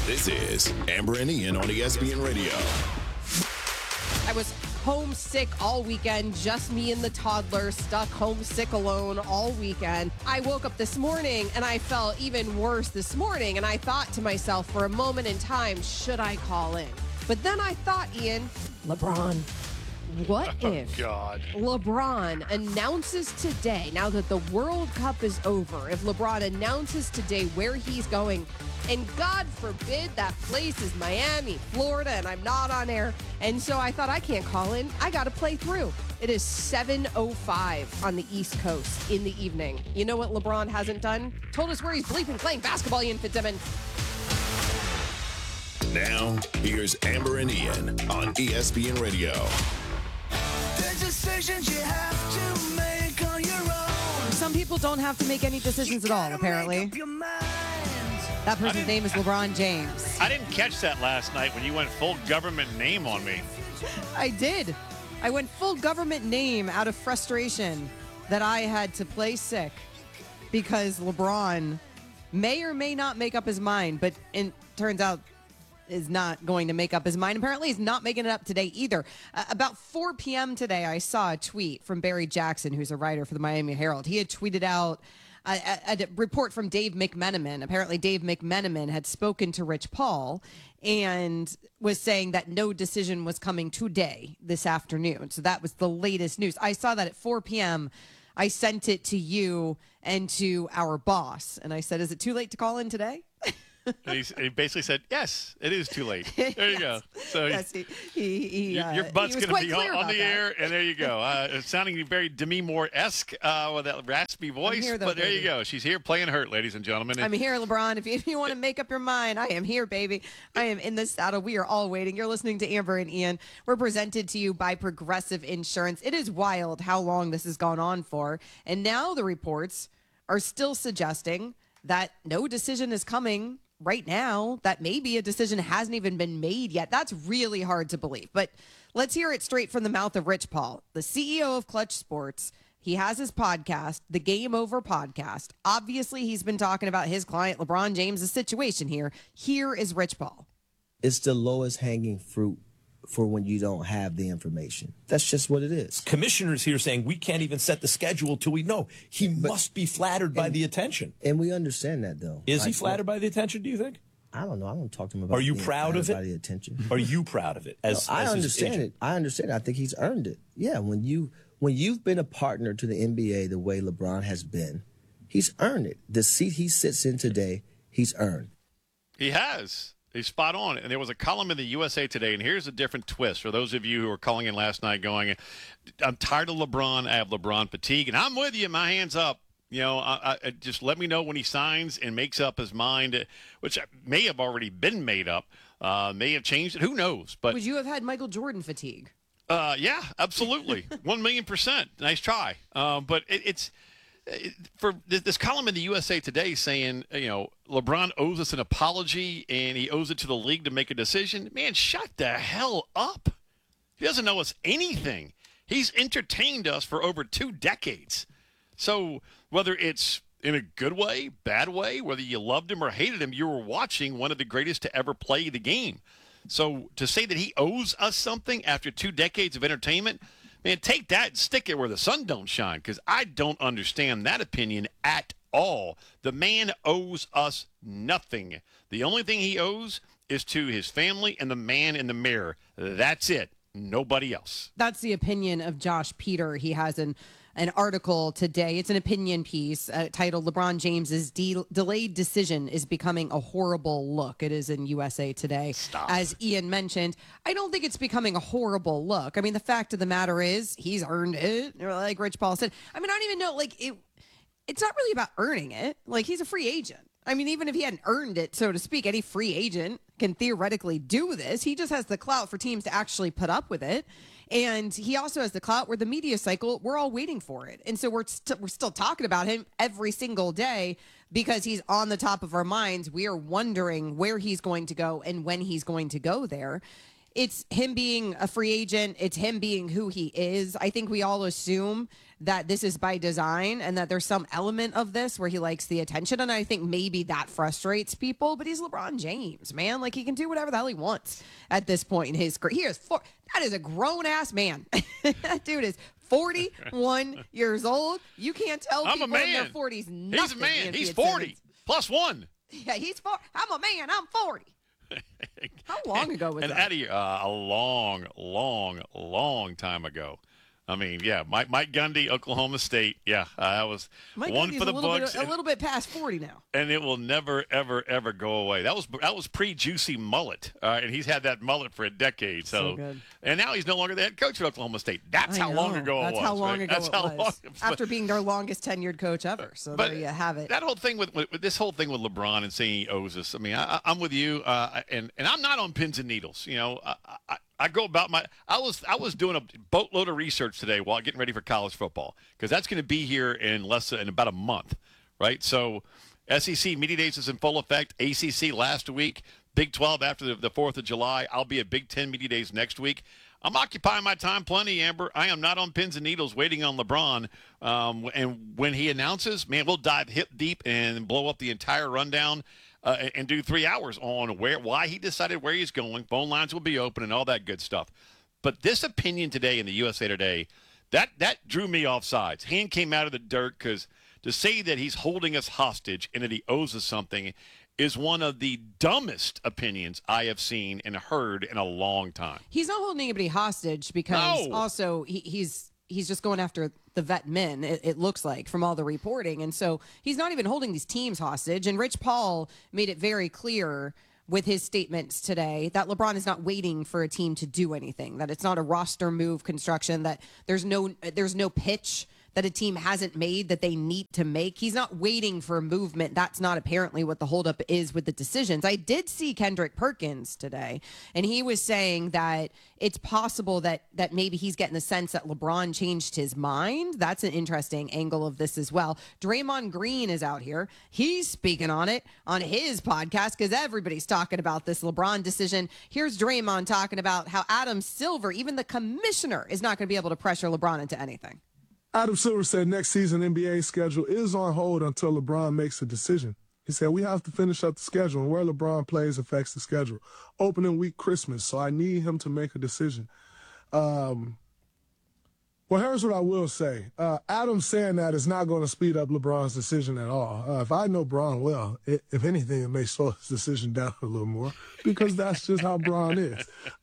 This is Amber and Ian on ESPN Radio. I was homesick all weekend, just me and the toddler, stuck homesick alone all weekend. I woke up this morning and I felt even worse this morning. And I thought to myself for a moment in time, should I call in? But then I thought, Ian, LeBron. What if LeBron announces today, now that the World Cup is over, if LeBron announces today where he's going, and God forbid that place is Miami, Florida, and I'm not on air, and so I thought I can't call in, I got to play through. It is 7:05 on the East Coast in the evening. You know what LeBron hasn't done? Told us where he's bleeping playing basketball, Ian Fitzsimmons. Now, here's Amber and Ian on ESPN Radio. There's decisions you have to make on your own. Some people don't have to make any decisions at all, apparently. That person's name is LeBron James. I didn't catch that last night when you went full government name on me. I did. I went full government name out of frustration that I had to play sick because LeBron may or may not make up his mind, but it turns out is not going to make up his mind. Apparently, he's not making it up today either. About 4 p.m. today, I saw a tweet from Barry Jackson, who's a writer for the Miami Herald. He had tweeted out a report from Dave McMenamin. Apparently, Dave McMenamin had spoken to Rich Paul and was saying that no decision was coming today, this afternoon. So that was the latest news. I saw that at 4 p.m. I sent it to you and to our boss. And I said, is it too late to call in today? And he basically said, yes, it is too late. There you go. So yes, your butt's going to be on the air, and there you go. It's sounding very Demi Moore-esque with that raspy voice, here, though, but there baby. you go. She's here playing hurt, ladies and gentlemen. I'm here, LeBron. If you want to make up your mind, I am here, baby. I am in the saddle. We are all waiting. You're listening to Amber and Ian. We're presented to you by Progressive Insurance. It is wild how long this has gone on for, and now the reports are still suggesting that no decision is coming right now, that maybe a decision hasn't even been made yet. That's really hard to believe. But let's hear it straight from the mouth of Rich Paul, the CEO of Clutch Sports. He has his podcast, the Game Over Podcast. Obviously, he's been talking about his client, LeBron James' situation here. Here is Rich Paul. It's the lowest hanging fruit for when you don't have the information. That's just what it is. Commissioners here saying we can't even set the schedule till we know. He must be flattered by the attention. And we understand that, though. Is he flattered by the attention, do you think? I don't know. I don't talk to him about Are you being proud of flattered it? by the attention. Are you proud of it? I understand it. I understand it. I think he's earned it. Yeah, when you've been a partner to the NBA the way LeBron has been, he's earned it. The seat he sits in today, he's earned. He has. He's spot on. And there was a column in the USA Today, and here's a different twist for those of you who were calling in last night going, I'm tired of LeBron. I have LeBron fatigue, and I'm with you. My hand's up. You know, I just let me know when he signs and makes up his mind, which may have already been made up, may have changed it. Who knows? But Would you have had Michael Jordan fatigue? Yeah, absolutely. 1,000,000%. Nice try. But it's for this column in the USA Today saying, you know, LeBron owes us an apology and he owes it to the league to make a decision. Man, shut the hell up. He doesn't owe us anything. He's entertained us for over 2 decades. So whether it's in a good way, bad way, whether you loved him or hated him, you were watching one of the greatest to ever play the game. So to say that he owes us something after 2 decades of entertainment, man, take that and stick it where the sun don't shine, because I don't understand that opinion at all. The man owes us nothing. The only thing he owes is to his family and the man in the mirror. That's it. Nobody else. That's the opinion of Josh Peter. He has an article today. It's an opinion piece titled LeBron James's delayed decision is becoming a horrible look. It is in USA Today. Stop. As Ian mentioned, I don't think it's becoming a horrible look. I mean, the fact of the matter is he's earned it, like Rich Paul said. I mean, I don't even know, like, it's not really about earning it. Like, he's a free agent. I mean, even if he hadn't earned it, so to speak, any free agent can theoretically do this. He just has the clout for teams to actually put up with it. And he also has the clout where the media cycle, we're all waiting for it. And so we're still talking about him every single day because he's on the top of our minds. We are wondering where he's going to go and when he's going to go there. it's him being a free agent. It's him being who he is. I think we all assume that this is by design and that there's some element of this where he likes the attention. And I think maybe that frustrates people, but he's LeBron James, man. Like, he can do whatever the hell he wants at this point in his career. That is a grown-ass man. That dude is 41 years old. You can't tell I'm people a man. in their 40s nothing. He's a man. He's 40 plus one. Yeah, he's 40. I'm a man. I'm 40. How long ago was and that? Eddie, a long, long, long time ago. I mean, yeah, Mike Gundy, Oklahoma State. Yeah, that was Mike one Gundy's for the Bucks. a little bit past 40 now. And it will never, ever, ever go away. That was pre-juicy mullet, and he's had that mullet for a decade. So good. And now he's no longer the head coach at Oklahoma State. That's how long ago it was. That's how long right? ago That's it how was. long. After being their longest tenured coach ever. So But there you have it. That whole thing with this whole thing with LeBron and saying he owes us. I mean, I'm with you, and I'm not on pins and needles. You know, I go about I was doing a boatload of research today while getting ready for college football because that's going to be here in about a month, right? So SEC Media Days is in full effect. ACC last week, Big 12 after the 4th of July. I'll be at Big 10 Media Days next week. I'm occupying my time plenty, Amber. I am not on pins and needles waiting on LeBron. And when he announces, man, we'll dive hip deep and blow up the entire rundown. And do 3 hours on why he decided where he's going. Phone lines will be open and all that good stuff. But this opinion today in the USA Today, that drew me off sides. Hand came out of the dirt because to say that he's holding us hostage and that he owes us something is one of the dumbest opinions I have seen and heard in a long time. He's not holding anybody hostage because also he's just going after the vet men, it looks like, from all the reporting. And so he's not even holding these teams hostage. And Rich Paul made it very clear with his statements today that LeBron is not waiting for a team to do anything, that it's not a roster move construction, that there's no pitch that a team hasn't made that they need to make. He's not waiting for a movement. That's not apparently what the holdup is with the decisions. I did see Kendrick Perkins today, and he was saying that it's possible that maybe he's getting the sense that LeBron changed his mind. That's an interesting angle of this as well. Draymond Green is out here. He's speaking on it on his podcast because everybody's talking about this LeBron decision. Here's Draymond talking about how Adam Silver, even the commissioner, is not going to be able to pressure LeBron into anything. Adam Silver said next season NBA schedule is on hold until LeBron makes a decision. He said, we have to finish up the schedule, and where LeBron plays affects the schedule. Opening week Christmas, so I need him to make a decision. Well, here's what I will say. Adam saying that is not going to speed up LeBron's decision at all. If I know Bron well, if anything, it may slow his decision down a little more because that's just how Bron is.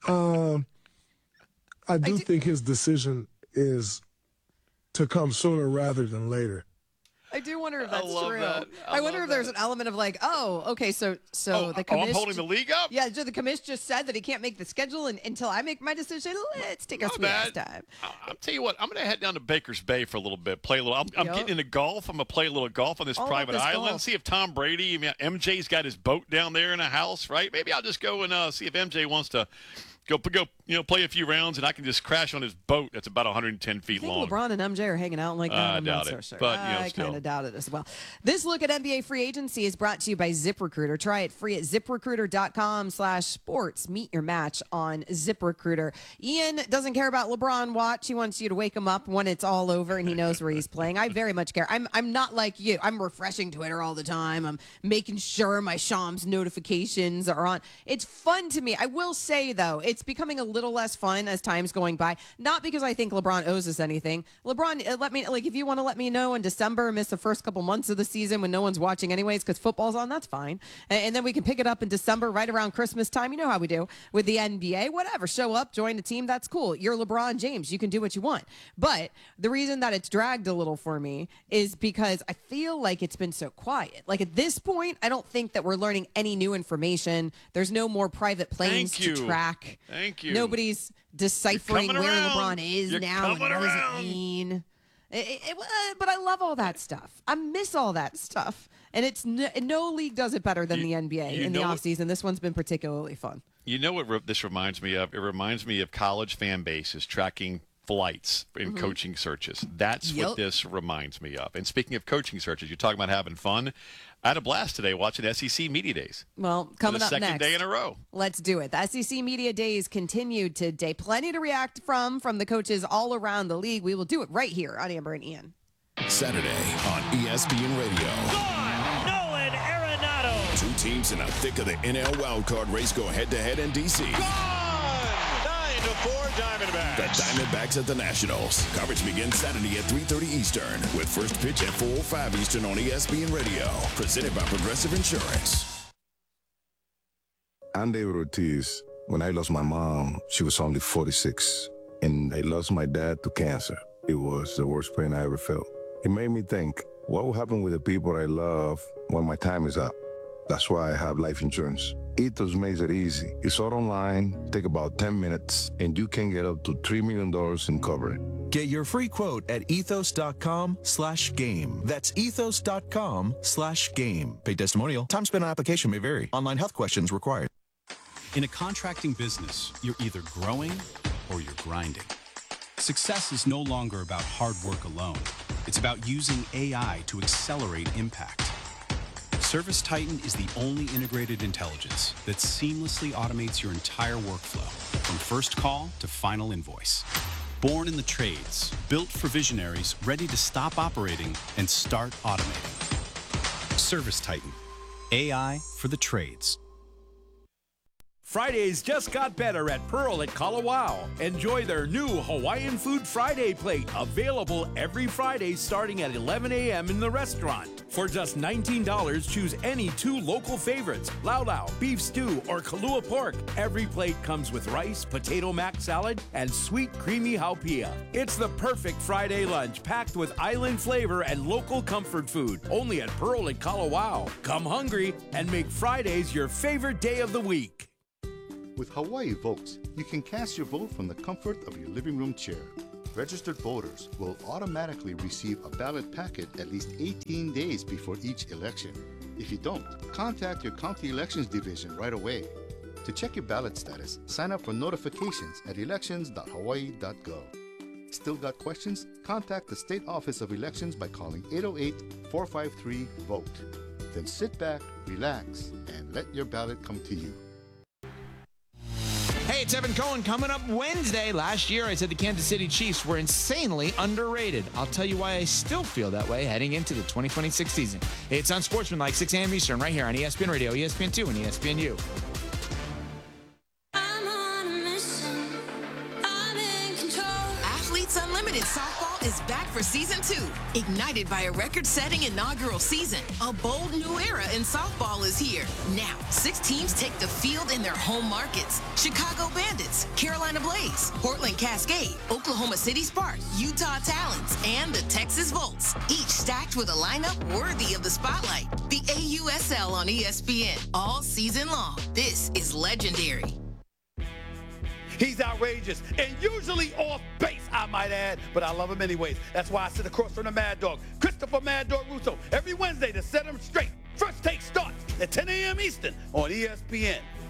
I do think his decision is to come sooner rather than later. I do wonder if that's true. That. I wonder if there's an element of like, okay, so the commish. I'm holding the league up? Yeah, the commish just said that he can't make the schedule until I make my decision. Let's take our sweet ass time. I'll tell you what, I'm going to head down to Baker's Bay for a little bit, play a little. I'm getting into golf. I'm going to play a little golf on this private island, golf. see if Tom Brady, MJ's got his boat down there in a house, right? Maybe I'll just go and see if MJ wants to go, play a few rounds, and I can just crash on his boat that's about 110 feet long. LeBron and MJ are hanging out like that. I I'm doubt not so it, sure. but, I still. kind of doubt it as well. This look at NBA free agency is brought to you by ZipRecruiter. Try it free at ZipRecruiter.com/sports. Meet your match on ZipRecruiter. Ian doesn't care about LeBron watch. He wants you to wake him up when it's all over and he knows where he's playing. I very much care. I'm not like you. I'm refreshing Twitter all the time. I'm making sure my Shams notifications are on. It's fun to me. I will say, though, it's becoming a little less fun as time's going by. Not because I think LeBron owes us anything. LeBron, if you want to let me know in December, miss the first couple months of the season when no one's watching anyways because football's on, that's fine. And then we can pick it up in December right around Christmas time. You know how we do with the NBA. Whatever. Show up, join the team. That's cool. You're LeBron James. You can do what you want. But the reason that it's dragged a little for me is because I feel like it's been so quiet. Like at this point, I don't think that we're learning any new information. There's no more private planes to track. Thank you. Nobody's deciphering where LeBron is You're now and what does it around. mean. But I love all that stuff. I miss all that stuff. And no league does it better than the NBA in the offseason. This one's been particularly fun. You know what this reminds me of? It reminds me of college fan bases tracking flights in coaching searches. That's what this reminds me of. And speaking of coaching searches, you're talking about having fun. I had a blast today watching SEC Media Days. Well, For coming the up second next. day in a row. Let's do it. The SEC Media Days continued today. Plenty to react from the coaches all around the league. We will do it right here on Amber and Ian. Saturday on ESPN Radio. Nolan Arenado. Two teams in the thick of the NL wildcard race go head-to-head in D.C. 9-4 Diamondbacks. The Diamondbacks at the Nationals. Coverage begins Saturday at 3:30 Eastern with first pitch at 4:05 Eastern on ESPN Radio. Presented by Progressive Insurance. I'm David Ortiz. When I lost my mom, she was only 46. And I lost my dad to cancer. It was the worst pain I ever felt. It made me think, what will happen with the people I love when my time is up? That's why I have life insurance. Ethos makes it easy. It's all online, take about 10 minutes, and you can get up to $3 million in coverage. Get your free quote at ethos.com/game. That's ethos.com/game. Paid testimonial. Time spent on application may vary. Online health questions required. In a contracting business, you're either growing or you're grinding. Success is no longer about hard work alone. It's about using AI to accelerate impact. ServiceTitan is the only integrated intelligence that seamlessly automates your entire workflow, from first call to final invoice. Born in the trades, built for visionaries ready to stop operating and start automating. ServiceTitan, AI for the trades. Fridays just got better at Pearl at Kalawao. Enjoy their new Hawaiian Food Friday plate, available every Friday starting at 11 a.m. in the restaurant. For just $19, choose any two local favorites, laulau, beef stew, or kalua pork. Every plate comes with rice, potato mac salad, and sweet creamy haupia. It's the perfect Friday lunch, packed with island flavor and local comfort food. Only at Pearl at Kalawao. Come hungry and make Fridays your favorite day of the week. With Hawaii Votes, you can cast your vote from the comfort of your living room chair. Registered voters will automatically receive a ballot packet at least 18 days before each election. If you don't, contact your county elections division right away. To check your ballot status, sign up for notifications at elections.hawaii.gov. Still got questions? Contact the State Office of Elections by calling 808-453-VOTE. Then sit back, relax, and let your ballot come to you. Hey, it's Evan Cohen coming up Wednesday. Last year, I said the Kansas City Chiefs were insanely underrated. I'll tell you why I still feel that way heading into the 2026 season. Hey, it's Unsportsmanlike, 6 a.m. Eastern, right here on ESPN Radio, ESPN2, and ESPNU. Athletes Unlimited Softball is back for season 2. Ignited by a record-setting inaugural season, a bold new era in softball is here. Now, 6 teams take the field in their home markets. Chicago Bandits, Carolina Blaze, Portland Cascade, Oklahoma City Sparks, Utah Talons, and the Texas Volts. Each stacked with a lineup worthy of the spotlight. The AUSL on ESPN all season long. This is legendary. He's outrageous and usually off base, I might add, but I love him anyways. That's why I sit across from the Mad Dog, Christopher Mad Dog Russo, every Wednesday to set him straight. First Take starts at 10 a.m. Eastern on ESPN.